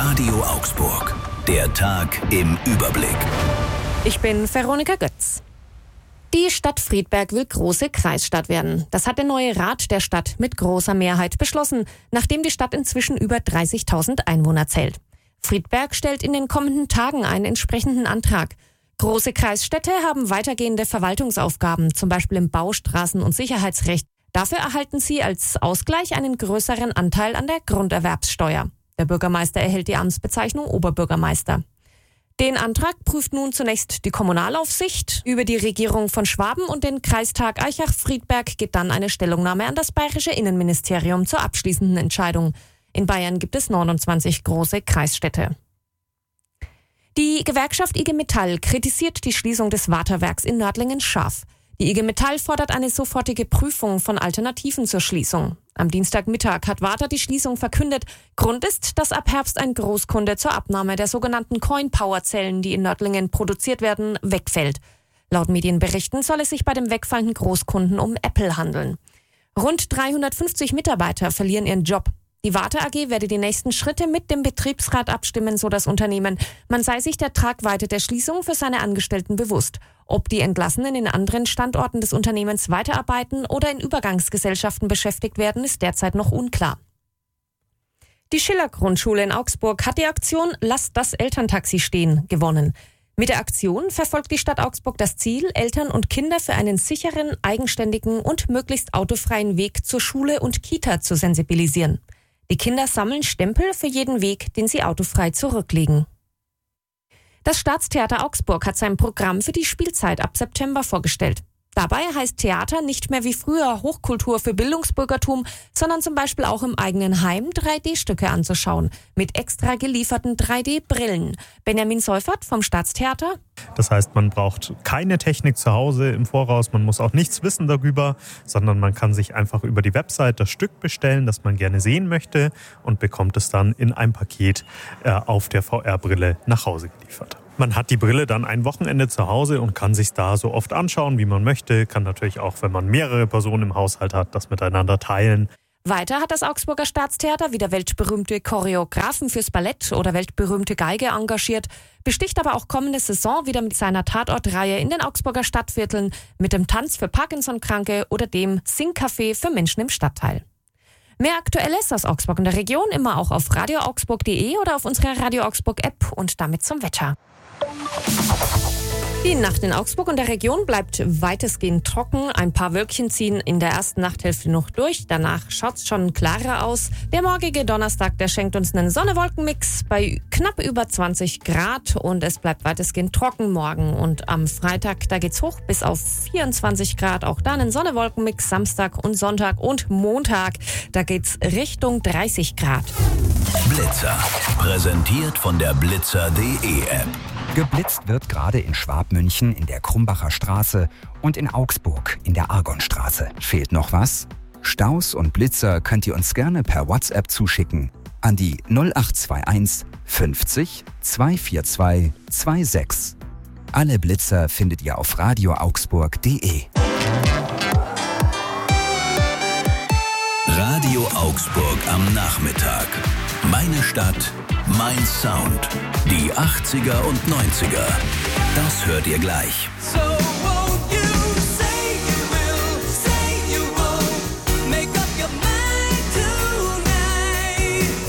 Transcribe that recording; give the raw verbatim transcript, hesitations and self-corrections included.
Radio Augsburg. Der Tag im Überblick. Ich bin Veronika Götz. Die Stadt Friedberg will große Kreisstadt werden. Das hat der neue Rat der Stadt mit großer Mehrheit beschlossen, nachdem die Stadt inzwischen über dreißigtausend Einwohner zählt. Friedberg stellt in den kommenden Tagen einen entsprechenden Antrag. Große Kreisstädte haben weitergehende Verwaltungsaufgaben, zum Beispiel im Bau-, Straßen- und Sicherheitsrecht. Dafür erhalten sie als Ausgleich einen größeren Anteil an der Grunderwerbssteuer. Der Bürgermeister erhält die Amtsbezeichnung Oberbürgermeister. Den Antrag prüft nun zunächst die Kommunalaufsicht. Über die Regierung von Schwaben und den Kreistag Aichach-Friedberg geht dann eine Stellungnahme an das bayerische Innenministerium zur abschließenden Entscheidung. In Bayern gibt es neunundzwanzig große Kreisstädte. Die Gewerkschaft I G Metall kritisiert die Schließung des Waterwerks in Nördlingen scharf. Die I G Metall fordert eine sofortige Prüfung von Alternativen zur Schließung. Am Dienstagmittag hat Water die Schließung verkündet. Grund ist, dass ab Herbst ein Großkunde zur Abnahme der sogenannten Coin-Power-Zellen, die in Nördlingen produziert werden, wegfällt. Laut Medienberichten soll es sich bei dem wegfallenden Großkunden um Apple handeln. Rund dreihundertfünfzig Mitarbeiter verlieren ihren Job. Die Water A G werde die nächsten Schritte mit dem Betriebsrat abstimmen, so das Unternehmen. Man sei sich der Tragweite der Schließung für seine Angestellten bewusst. Ob die Entlassenen in anderen Standorten des Unternehmens weiterarbeiten oder in Übergangsgesellschaften beschäftigt werden, ist derzeit noch unklar. Die Schiller-Grundschule in Augsburg hat die Aktion »Lasst das Elterntaxi stehen« gewonnen. Mit der Aktion verfolgt die Stadt Augsburg das Ziel, Eltern und Kinder für einen sicheren, eigenständigen und möglichst autofreien Weg zur Schule und Kita zu sensibilisieren. Die Kinder sammeln Stempel für jeden Weg, den sie autofrei zurücklegen. Das Staatstheater Augsburg hat sein Programm für die Spielzeit ab September vorgestellt. Dabei heißt Theater nicht mehr wie früher Hochkultur für Bildungsbürgertum, sondern zum Beispiel auch im eigenen Heim drei D-Stücke anzuschauen, mit extra gelieferten drei D-Brillen. Benjamin Seufert vom Staatstheater. Das heißt, man braucht keine Technik zu Hause im Voraus, man muss auch nichts wissen darüber, sondern man kann sich einfach über die Website das Stück bestellen, das man gerne sehen möchte und bekommt es dann in einem Paket äh, auf der V R-Brille nach Hause geliefert. Man hat die Brille dann ein Wochenende zu Hause und kann sich da so oft anschauen, wie man möchte. Kann natürlich auch, wenn man mehrere Personen im Haushalt hat, das miteinander teilen. Weiter hat das Augsburger Staatstheater wieder weltberühmte Choreografen fürs Ballett oder weltberühmte Geige engagiert, besticht aber auch kommende Saison wieder mit seiner Tatortreihe in den Augsburger Stadtvierteln mit dem Tanz für Parkinson-Kranke oder dem Singcafé für Menschen im Stadtteil. Mehr Aktuelles aus Augsburg und der Region immer auch auf radio augsburg punkt de oder auf unserer Radio Augsburg App und damit zum Wetter. Die Nacht in Augsburg und der Region bleibt weitestgehend trocken. Ein paar Wölkchen ziehen in der ersten Nachthälfte noch durch. Danach schaut's schon klarer aus. Der morgige Donnerstag, der schenkt uns einen Sonne-Wolken-Mix bei knapp über zwanzig Grad und es bleibt weitestgehend trocken morgen. Und am Freitag, da geht's hoch bis auf vierundzwanzig Grad. Auch da einen Sonne-Wolken-Mix Samstag und Sonntag und Montag. Da geht's Richtung dreißig Grad. Blitzer. Präsentiert von der blitzer punkt de App. Geblitzt wird gerade in Schwabmünchen in der Krumbacher Straße und in Augsburg in der Argonstraße. Fehlt noch was? Staus und Blitzer könnt ihr uns gerne per WhatsApp zuschicken an die null acht zwei eins fünfzig zweihundertvierundzwanzig sechsundzwanzig. Alle Blitzer findet ihr auf radio augsburg punkt de. Radio Augsburg am Nachmittag. Meine Stadt, mein Sound. Die achtziger und neunziger. Das hört ihr gleich. So